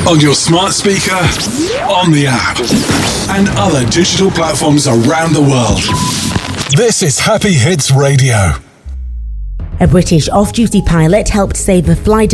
On your smart speaker, on the app, and other digital platforms around the world. This is Happy Hits Radio. A British off-duty pilot helped save a flight